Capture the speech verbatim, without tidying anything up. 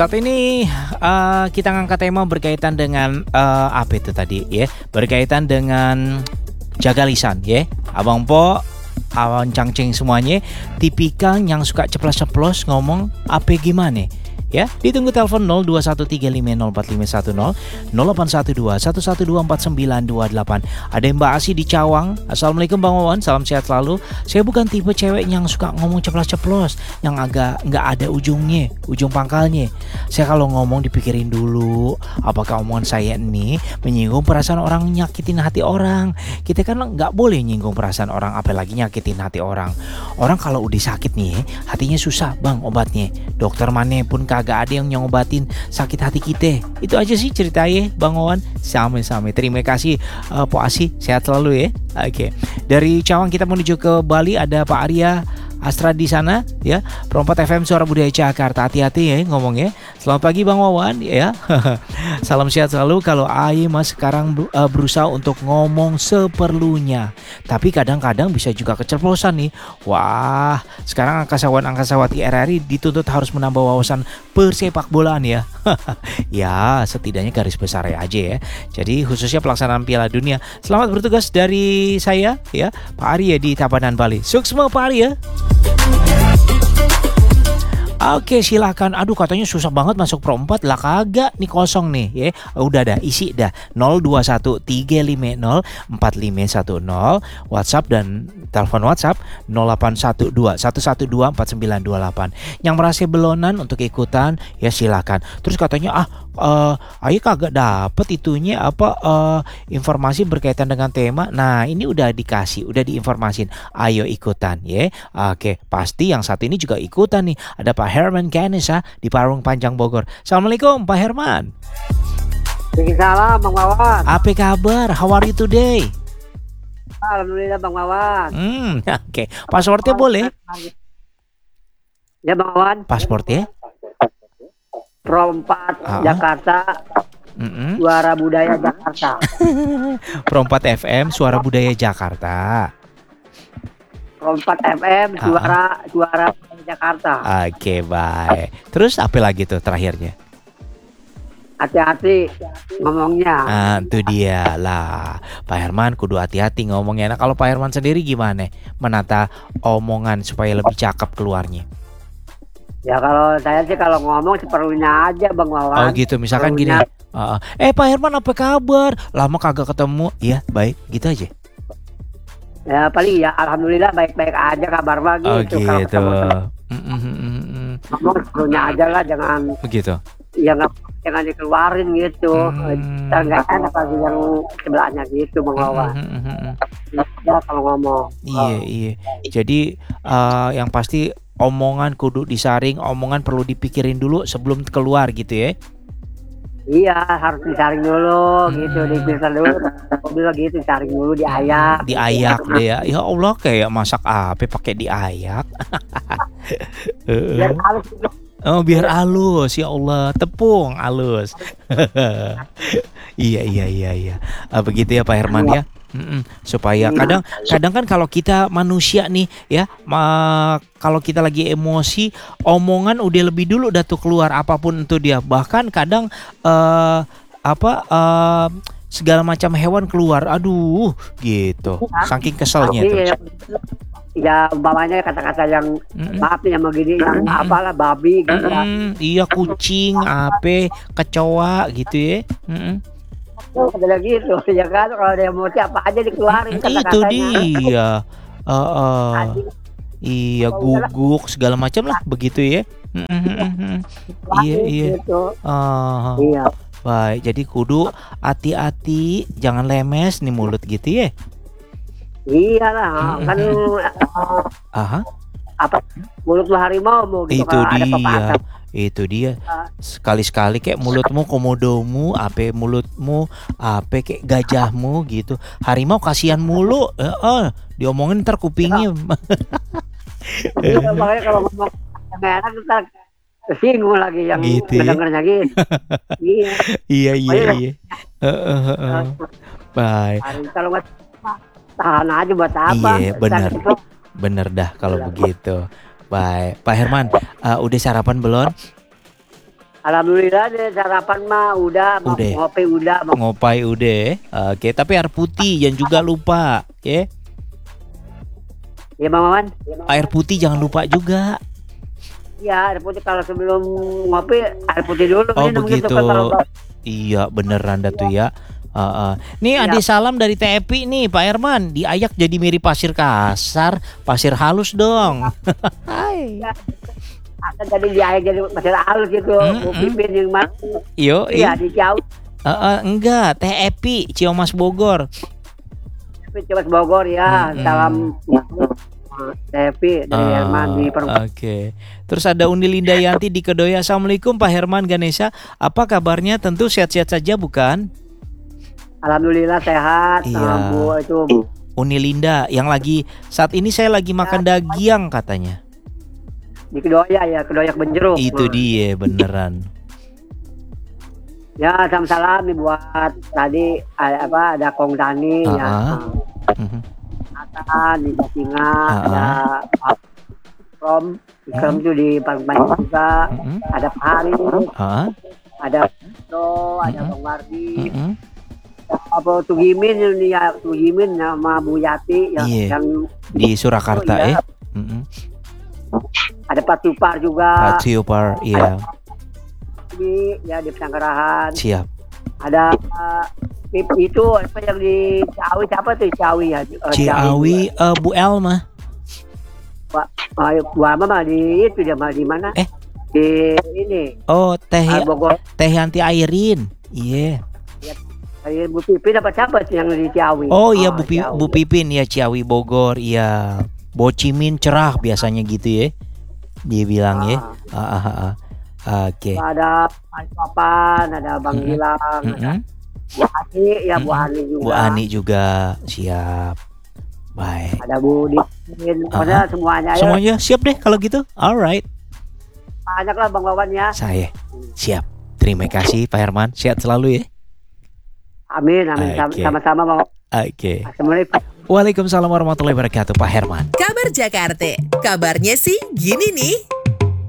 saat ini uh, kita ngangkat tema berkaitan dengan uh, apa itu tadi ya? Berkaitan dengan jaga lisan ya. Abang Po, Abang Cangcing semuanya tipikal yang suka ceplos-ceplos ngomong apa gimana? Ya, ditunggu telepon nol dua satu tiga lima nol empat lima satu nol, nol delapan satu dua satu satu dua empat sembilan dua delapan. Ada Mbak Asi di Cawang. Assalamualaikum Bang Wawan, salam sehat selalu. Saya bukan tipe cewek yang suka ngomong ceplos-ceplos, yang agak nggak ada ujungnya, ujung pangkalnya. Saya kalau ngomong dipikirin dulu, apakah omongan saya ini menyinggung perasaan orang, nyakitin hati orang. Kita kan nggak boleh nyinggung perasaan orang, apalagi nyakitin hati orang. Orang kalau udah sakit nih, hatinya susah Bang obatnya. Dokter mana pun gak ada yang nyobatin sakit hati kita. Itu aja sih ceritanya Bang Wawan. Sama-sama. Terima kasih uh, Po Asi. Sehat selalu ya. Oke. Okay. Dari Cawang kita menuju ke Bali. Ada Pak Arya Astra di sana ya. Perempat F M Suara Budaya Jakarta. Hati-hati ya ngomongnya. Selamat pagi Bang Wawan ya. Salam sehat selalu. Kalau Aye mas sekarang uh, berusaha untuk ngomong seperlunya, tapi kadang-kadang bisa juga keceplosan nih. Wah, sekarang angkasawan-angkasawati R R I dituntut harus menambah wawasan persepak bolaan ya. Ya, setidaknya garis besar aja ya. Jadi khususnya pelaksanaan Piala Dunia. Selamat bertugas dari saya ya, Pak Arya di Tabanan Bali. Sukses Pak Arya. Oke silakan. Aduh katanya susah banget masuk pro empat. Lah kagak nih, kosong nih ya. Udah dah isi dah. Nol dua satu tiga lima nol empat lima satu nol. WhatsApp dan telepon WhatsApp nol delapan satu dua satu satu dua empat sembilan dua delapan. Yang merasa belonan untuk ikutan ya silakan. Terus katanya ah uh, ayo kagak dapet itunya apa uh, informasi berkaitan dengan tema. Nah ini udah dikasih, udah diinformasin. Ayo ikutan ya. Oke, pasti yang satu ini juga ikutan nih. Ada Pak Herman Kanisa di Parung Panjang Bogor. Assalamualaikum Pak Herman. Waalaikumsalam Bang Wawan. Apa kabar? How are you today? Alhamdulillah Bang Wawan. Hmm, oke. Okay. Pasportnya boleh? Ya Bang Wawan. Pasportnya? Pro empat uh-huh. Jakarta. Mm-hmm. Suara Budaya Jakarta. Pro empat F M Suara Budaya Jakarta. Pro empat F M Suara uh-huh. Suara Jakarta. Oke, okay, baik. Terus apa lagi tuh terakhirnya? Hati-hati ngomongnya. Ah, itu dia lah. Pak Herman kudu hati-hati ngomongnya. Nah, kalau Pak Herman sendiri gimana menata omongan supaya lebih cakep keluarnya? Ya kalau saya sih kalau ngomong seperlunya aja Bang Wawan. Oh gitu, misalkan seperlunya. Gini. Uh, eh Pak Herman apa kabar? Lama kagak ketemu. Iya, baik, gitu aja. Ya paling ya alhamdulillah baik-baik aja kabar bagi oh, gitu. Kalau ketemu mm-hmm. ngomong seperlunya aja lah, jangan begitu. Ya nggak, jangan dikeluarin gitu. Hmm. Nggak enak lagi yang sebelahnya gitu Bang Wawan. Mm-hmm. Ya kalau ngomong. Iya oh. iya. Jadi uh, yang pasti omongan kudu disaring, omongan perlu dipikirin dulu sebelum keluar gitu ya. Iya harus disaring dulu hmm. gitu, dipikir dulu. Mobil gitu disaring dulu, diayak. Diayak gitu. Deh ya. Ya Allah kayak masak apa pakai diayak. Biar halus. Oh biar halus ya Allah, tepung halus. Iya iya iya iya. Ah, begitu ya Pak Herman ya. Mm-mm. Supaya kadang kadang kan kalau kita manusia nih ya, ma- kalau kita lagi emosi, omongan udah lebih dulu dah tuh keluar apapun itu dia. Bahkan kadang uh, apa uh, segala macam hewan keluar. Aduh, gitu. Saking keselnya tuh. Ya umpamanya kata-kata yang mm-hmm. maaf yang begini yang mm-hmm. apalah babi gitu mm-hmm. Iya kucing, ape, kecoa gitu ya. Mm-hmm. Ada gitu ya kan, kalau ada emosi apa aja dikeluarin kata-katanya. Itu dia. Uh, uh, iya guguk segala macam lah begitu ya. Iya iya. Uh, iya. Baik, jadi kudu hati-hati, jangan lemes nih mulut gitu ya. Iyalah kan. Aha. Apa mulut lu harimau mau gitu. Itu dia. Itu dia. Sekali-sekali kayak mulutmu komodomu, ape mulutmu, ape kayak gajahmu gitu. Harimau kasihan mulu. Eh, eh diomongin ntar kupingnya. Iya, makanya kalau ngomong yang enak ntar tersinggung lagi yang gitu ya? Dengarnya gitu. Iya. Iya iya iya. Heeh heeh. Baik. Kalau nggak tahan aja buat apa? Iya benar. Bener dah kalau begitu. Baik, Pak Herman, uh, udah sarapan belum? Alhamdulillah deh, sarapan mah udah, Udah. ngopi udah. Ngopai udah. Oke, tapi air putih jangan juga lupa, ya. Ya Bang Maman. Air putih jangan lupa juga. Iya, air putih kalau sebelum ngopi air putih dulu. Oh minum begitu. gitu kan, kalau Iya beneran dah tuh ya. Uh, uh. Nih Iya. Adi salam dari T E P I nih Pak Herman. Diayak jadi mirip pasir kasar, pasir halus dong. Hai. akan jadi dia jadi masih halus gitu. Hmm, Bu hmm. Pipin yang mana? Yo, Iya di jauh. Uh, uh, enggak, T E P I Ciamas Bogor. Coba Bogor ya. Hmm, hmm. Salam Tepi dari Ah, Herman di perempuan. Oke. Terus ada Uni Linda Yanti di Kedoya. Assalamualaikum Pak Herman Ganesha. Apa kabarnya? Tentu sehat-sehat saja bukan? Alhamdulillah sehat. Iya. Nah, Bu itu Uni Linda yang lagi saat ini saya lagi makan daging katanya. di Kedoya ya, Kedoya Benjeruk. Itu Nah. dia beneran. Ya, salam-salam nih buat tadi eh, apa ada Kong Tani ya. Ah, ah. Nah, Mhm. Atan di Jatinga, Ah, ada Pak Krom, Krom itu di Palembang juga, Mhm. ada Pak Hari, Ah, ada Pito, ada Mm-mm. Bang Mardi, mhm. apa Tugimin ini ya, Tugimin sama Bu Yati yang, Iya. yang Di Surakarta Oh, iya. eh. Mhm. ada Pak Tupar juga Pak Ciopar, iya. di ya di Pesanggerahan, Siap. ada uh, itu apa yang di Ciawi siapa tuh Ciawi ya? Eh, Ciawi eh, Bu Elma. Pak uh, Bu Ama mah di itu dia mah di mana? Eh. Di ini Oh, Teh uh, Bogor. Teh Yanti Airin. Iya. Dari Bu Pipin apa siapa tuh yang di Ciawi? Oh iya Bu, Pi- Ciawi. Bu Pipin ya Ciawi Bogor, iya. Bocimin cerah biasanya gitu ya. Dia bilang ya. Ah. Ah, ah, ah, ah. Oke. Ada Pak Papan, ada Bang Mm-mm. Gilang, ada Mm-mm. Bu Ani, ya Bu Mm-mm. Ani juga. Bu Ani juga siap. Baik. Ada Bu Dipin, pokoknya Ah. semuanya ya. Semuanya siap deh kalau gitu. Alright. Banyak lah Bang Wawan ya. Saya siap. Terima kasih Pak Herman. Sehat selalu ya. Amin, amin. Sam- Oke. Sama-sama Bang. Oke. Assalamualaikum. Waalaikumsalam warahmatullahi wabarakatuh Pak Herman. Kabar Jakarta, kabarnya sih gini nih.